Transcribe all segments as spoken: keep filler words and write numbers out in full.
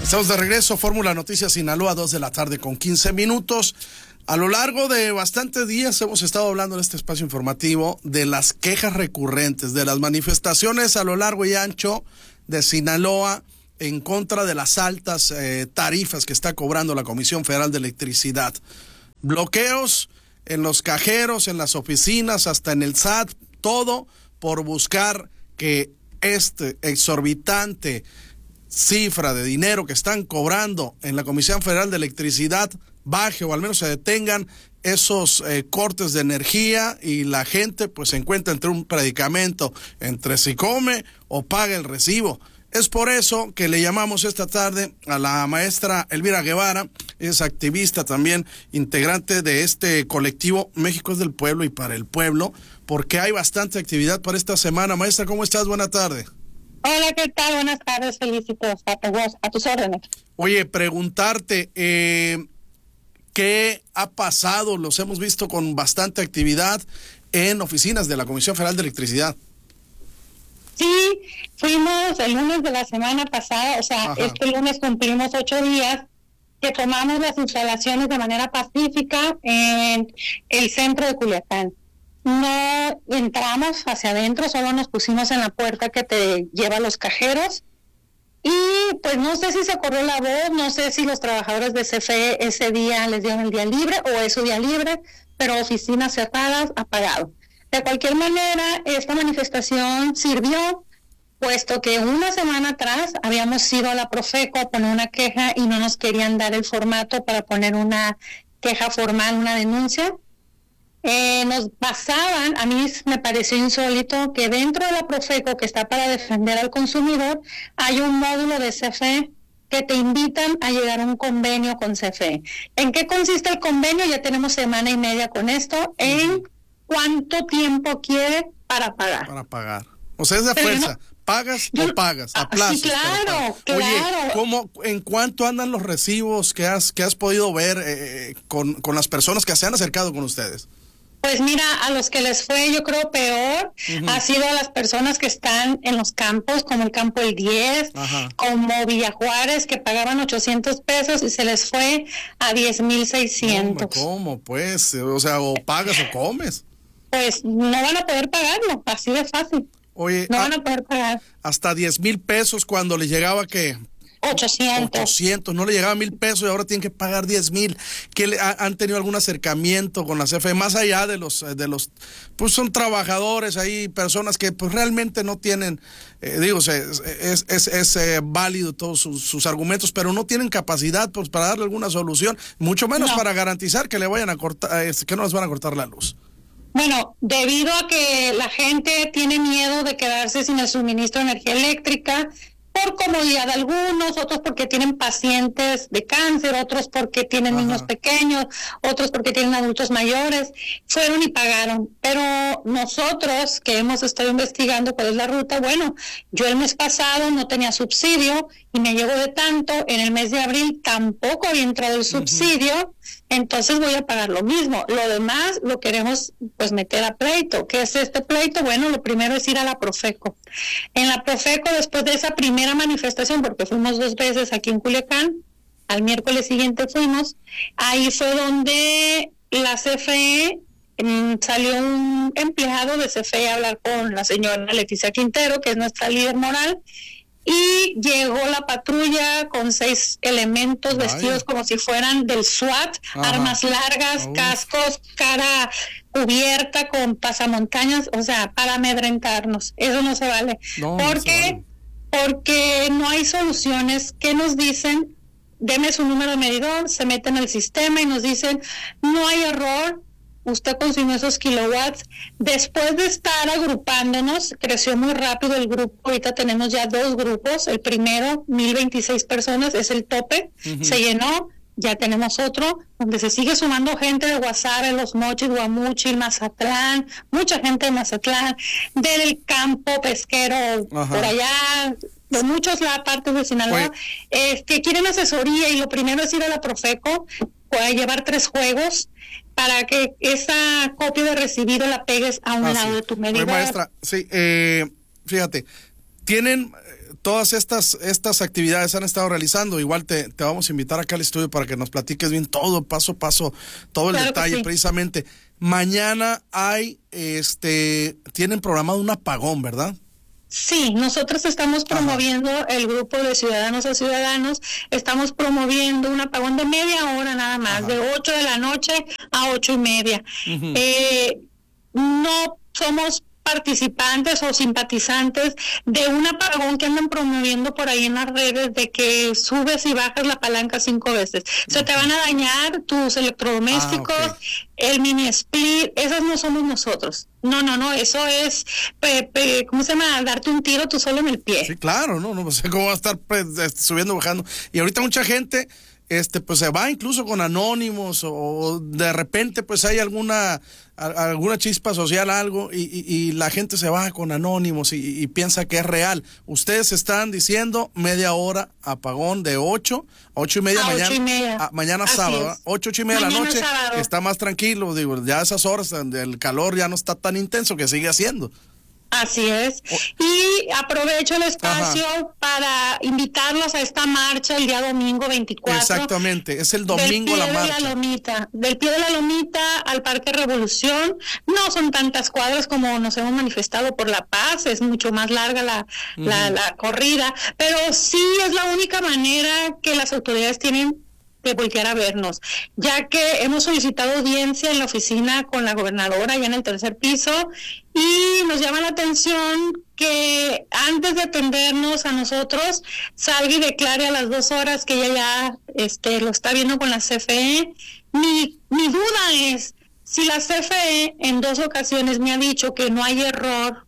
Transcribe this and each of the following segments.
Estamos de regreso, Fórmula Noticias Sinaloa, dos de la tarde con quince minutos. A lo largo de bastantes días hemos estado hablando en este espacio informativo de las quejas recurrentes, de las manifestaciones a lo largo y ancho de Sinaloa en contra de las altas eh, tarifas que está cobrando la Comisión Federal de Electricidad. Bloqueos en los cajeros, en las oficinas, hasta en el S A T, todo por buscar que este exorbitante cifra de dinero que están cobrando en la Comisión Federal de Electricidad baje o al menos se detengan esos eh, cortes de energía y la gente pues se encuentra entre un predicamento entre si come o paga el recibo. Es por eso que le llamamos esta tarde a la maestra Elvira Guevara, es activista también, integrante de este colectivo México es del Pueblo y para el Pueblo, porque hay bastante actividad para esta semana. Maestra, ¿cómo estás? Buena tarde. Hola, ¿qué tal? Buenas tardes, felicitos a tu voz, a tus órdenes. Oye, preguntarte, eh, ¿qué ha pasado? Los hemos visto con bastante actividad en oficinas de la Comisión Federal de Electricidad. Sí, fuimos el lunes de la semana pasada, o sea, Ajá. este lunes cumplimos ocho días que tomamos las instalaciones de manera pacífica en el centro de Culiacán. No entramos hacia adentro, solo nos pusimos en la puerta que te lleva a los cajeros y pues no sé si se corrió la voz, no sé si los trabajadores de C F E ese día les dieron el día libre o es su día libre, pero oficinas cerradas, apagado. De cualquier manera, esta manifestación sirvió, puesto que una semana atrás habíamos ido a la Profeco a poner una queja y no nos querían dar el formato para poner una queja formal, una denuncia. Eh, nos basaban, a mí me pareció insólito que dentro de la Profeco, que está para defender al consumidor, hay un módulo de C F E que te invitan a llegar a un convenio con C F E. ¿En qué consiste el convenio? Ya tenemos semana y media con esto. ¿En cuánto tiempo quiere para pagar? Para pagar. O sea, es de Pero fuerza. No, ¿Pagas yo, o pagas? A plazos. Sí, claro, claro. Oye, ¿cómo, ¿en cuánto andan los recibos que has, que has podido ver eh, con, con las personas que se han acercado con ustedes? Pues mira, a los que les fue yo creo peor, uh-huh. ha sido a las personas que están en los campos, como el campo El diez, Ajá. como Villa Juárez, que pagaban ochocientos pesos y se les fue a diez mil seiscientos. ¿Cómo, ¿Cómo? Pues, o sea, o pagas o comes. Pues no van a poder pagarlo, así de fácil. Oye, no a, van a poder pagar. Hasta diez mil pesos cuando les llegaba, ¿qué? ochocientos. ochocientos, no le llegaba mil pesos y ahora tienen que pagar diez mil. ¿Que le, ha, han tenido algún acercamiento con la C F E más allá de los, de los, pues son trabajadores ahí, personas que pues realmente no tienen, eh, digo, es, es, es, es eh, válido todos sus, sus argumentos, pero no tienen capacidad pues para darle alguna solución, mucho menos no. para garantizar que le vayan a cortar, eh, que no les van a cortar la luz? Bueno, debido a que la gente tiene miedo de quedarse sin el suministro de energía eléctrica, por comodidad de algunos, otros porque tienen pacientes de cáncer, otros porque tienen Ajá. niños pequeños, otros porque tienen adultos mayores, fueron y pagaron. Pero nosotros que hemos estado investigando cuál es la ruta, bueno, yo el mes pasado no tenía subsidio y me llegó de tanto, en el mes de abril tampoco había entrado el subsidio, uh-huh. entonces voy a pagar lo mismo. Lo demás lo queremos pues meter a pleito. ¿Qué es este pleito? Bueno, lo primero es ir a la Profeco. En la Profeco, después de esa primera manifestación, porque fuimos dos veces aquí en Culiacán, al miércoles siguiente fuimos, ahí fue donde la C F E, mmm, salió un empleado de C F E a hablar con la señora Leticia Quintero, que es nuestra líder moral, y llegó la patrulla con seis elementos Vaya. vestidos como si fueran del SWAT, Ajá. armas largas, Uf. cascos, cara cubierta con pasamontañas, o sea, para amedrentarnos. Eso no se vale. No, porque, no se vale. porque no hay soluciones. ¿Qué nos dicen? Deme su número de medidor, se meten al sistema y nos dicen, no hay error, usted consumió esos kilowatts. Después de estar agrupándonos, creció muy rápido el grupo. Ahorita tenemos ya dos grupos. El primero, mil veintiséis personas, es el tope. Uh-huh. Se llenó. Ya tenemos otro, donde se sigue sumando gente de Guasave, Los Mochis, Guamuchil, Mazatlán, mucha gente de Mazatlán, del campo pesquero, Ajá. por allá, de muchas partes de Sinaloa, eh, que quieren asesoría, y lo primero es ir a la Profeco, puede llevar tres juegos, para que esa copia de recibido la pegues a un ah, lado sí. de tu medidor. Oye, maestra, sí, eh, fíjate, tienen todas estas estas actividades han estado realizando. Igual te, te vamos a invitar acá al estudio para que nos platiques bien todo, paso a paso, todo el Claro detalle, sí. precisamente. Mañana hay, este, tienen programado un apagón, ¿verdad? Sí, nosotros estamos promoviendo, Ajá. el grupo de Ciudadanos a Ciudadanos, estamos promoviendo un apagón de media hora nada más, Ajá. de ocho de la noche a ocho y media. Uh-huh. Eh, no somos participantes o simpatizantes de un apagón que andan promoviendo por ahí en las redes de que subes y bajas la palanca cinco veces. Uh-huh. Se te van a dañar tus electrodomésticos, ah, okay. el mini split, esos no somos nosotros. No, no, no, eso es, pe, pe, ¿cómo se llama? Darte un tiro tú solo en el pie. Sí, claro, no, no sé cómo va a estar pues, subiendo, bajando. Y ahorita mucha gente, este, pues se va incluso con anónimos o de repente pues hay alguna alguna chispa social, algo, y, y, y la gente se va con anónimos y, y piensa que es real. Ustedes están diciendo media hora apagón de ocho a ocho y media, a mañana, ocho y media. A, mañana Así sábado, es. ocho, ocho y media de la noche, sábado. Está más tranquilo, digo, ya esas horas, el calor ya no está tan intenso que sigue haciendo. Así es. Y aprovecho el espacio Ajá. para invitarlos a esta marcha el día domingo veinticuatro. Exactamente, es el domingo la marcha. De la Lomita, del pie de la Lomita al Parque Revolución. No son tantas cuadras como nos hemos manifestado por La Paz, es mucho más larga la, uh-huh. la, la corrida, pero sí es la única manera que las autoridades tienen de voltear a vernos, ya que hemos solicitado audiencia en la oficina con la gobernadora ya en el tercer piso y nos llama la atención que antes de atendernos a nosotros salga y declare a las dos horas que ella ya este, lo está viendo con la C F E. Mi, mi duda es si la C F E en dos ocasiones me ha dicho que no hay error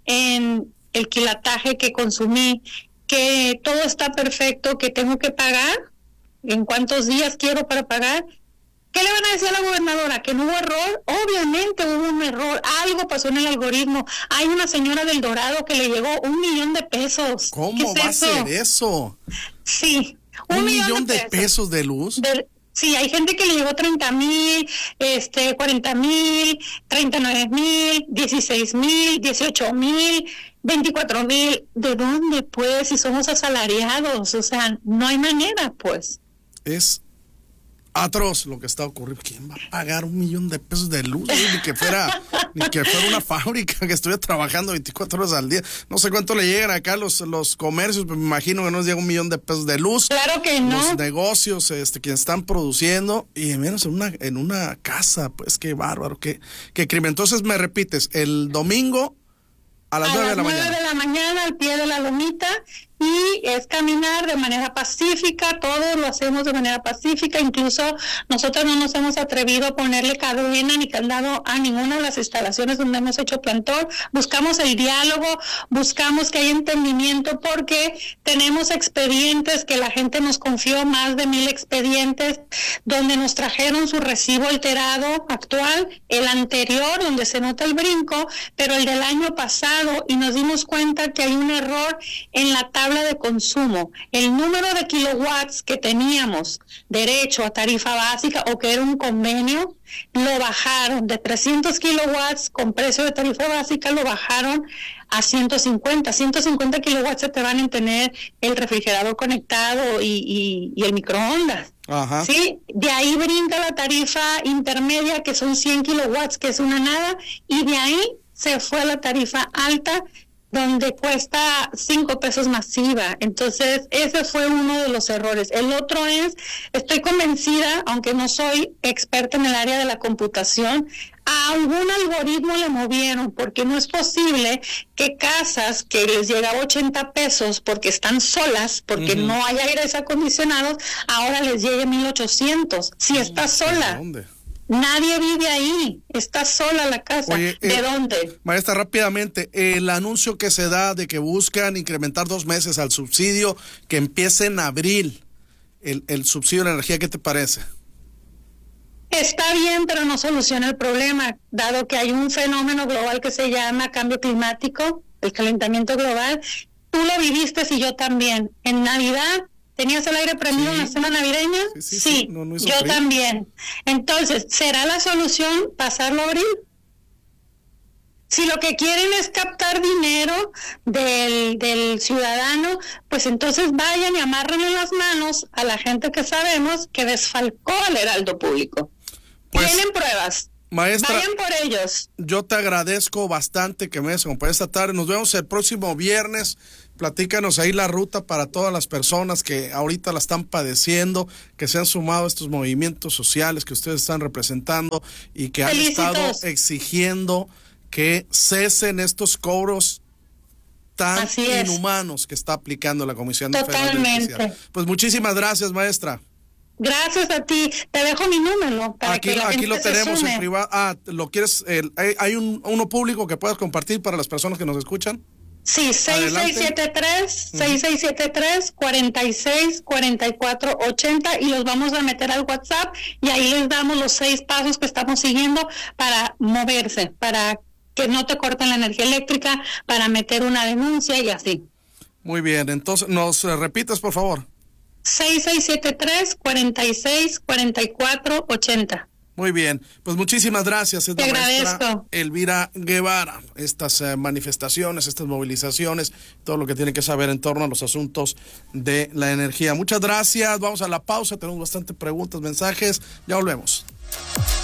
en el quilataje que consumí, que todo está perfecto, que tengo que pagar, en cuántos días quiero para pagar. ¿Qué le van a decir a la gobernadora? ¿Que no hubo error? Obviamente hubo un error, algo pasó en el algoritmo. Hay una señora del Dorado que le llegó un millón de pesos. ¿Cómo va eso? a ser eso? Sí, un, un millón, millón de, pesos. de pesos de luz. De, sí, hay gente que le llegó treinta mil, este, cuarenta mil, treinta y nueve mil, dieciséis mil, dieciocho mil, veinticuatro mil. ¿De dónde pues? Si somos asalariados, o sea, no hay manera pues. Es atroz lo que está ocurriendo. ¿Quién va a pagar un millón de pesos de luz? Ni que fuera, ni que fuera una fábrica que estuviera trabajando veinticuatro horas al día. No sé cuánto le llegan acá los, los comercios, pero me imagino que no les llega un millón de pesos de luz. Claro que no. Los negocios, este, quienes están produciendo, y menos en una, en una casa, pues qué bárbaro, qué, qué crimen. Entonces me repites, el domingo a las nueve de la mañana. A las nueve de la mañana al pie de la Lomita. Y es caminar de manera pacífica, todos lo hacemos de manera pacífica, incluso nosotros no nos hemos atrevido a ponerle cadena ni candado a ninguna de las instalaciones donde hemos hecho plantón. Buscamos el diálogo, buscamos que haya entendimiento porque tenemos expedientes que la gente nos confió, más de mil expedientes, donde nos trajeron su recibo alterado actual, el anterior donde se nota el brinco, pero el del año pasado, y nos dimos cuenta que hay un error en la tabla de consumo. El número de kilowatts que teníamos derecho a tarifa básica o que era un convenio, lo bajaron de trescientos kilowatts con precio de tarifa básica, lo bajaron a ciento cincuenta. ciento cincuenta kilowatts se te van a tener el refrigerador conectado y, y, y el microondas. Ajá. Sí, de ahí brinca la tarifa intermedia que son cien kilowatts, que es una nada, y de ahí se fue a la tarifa alta, donde cuesta cinco pesos masiva. Entonces, ese fue uno de los errores. El otro es, estoy convencida, aunque no soy experta en el área de la computación, a algún algoritmo le movieron, porque no es posible que casas que les llegaba ochenta pesos porque están solas, porque uh-huh. no hay aires acondicionados, ahora les llegue mil ochocientos. Si está sola. ¿Dónde? Nadie vive ahí, está sola la casa. Oye, ¿de eh, dónde? Maestra, rápidamente, el anuncio que se da de que buscan incrementar dos meses al subsidio, que empiece en abril, el, el subsidio de la energía, ¿qué te parece? Está bien, pero no soluciona el problema, dado que hay un fenómeno global que se llama cambio climático, el calentamiento global. Tú lo viviste y yo también. En Navidad, ¿tenías el aire prendido sí. en la cena navideña? Sí, sí, sí. sí. No, no yo frío. También. Entonces, ¿será la solución pasarlo a abril? Si lo que quieren es captar dinero del, del ciudadano, pues entonces vayan y amarren en las manos a la gente que sabemos que desfalcó al erario público. Pues, tienen pruebas. Maestra, vayan por ellos. Yo te agradezco bastante que me hayas acompañado esta tarde. Nos vemos el próximo viernes. Platícanos ahí la ruta para todas las personas que ahorita la están padeciendo, que se han sumado a estos movimientos sociales que ustedes están representando y que han Felicitos. estado exigiendo que cesen estos cobros tan inhumanos que está aplicando la Comisión Federal de Electricidad. Pues muchísimas gracias, maestra. Gracias a ti. Te dejo mi número para aquí, que la aquí gente lo se tenemos sume. En privado. Ah, ¿lo quieres? El, hay hay un, uno público que puedas compartir para las personas que nos escuchan. Sí, seis seis siete tres, seis seis siete tres, cuatro seis cuatro cuatro ocho cero y los vamos a meter al WhatsApp y ahí les damos los seis pasos que estamos siguiendo para moverse, para que no te corten la energía eléctrica, para meter una denuncia y así. Muy bien, entonces, ¿nos eh, repites, por favor? seis seis siete tres, cuatro seis cuatro cuatro ocho cero. Muy bien, pues muchísimas gracias. Es Te la maestra agradezco. Elvira Guevara. Estas eh, manifestaciones, estas movilizaciones, todo lo que tiene que saber en torno a los asuntos de la energía. Muchas gracias, vamos a la pausa, tenemos bastantes preguntas, mensajes, ya volvemos.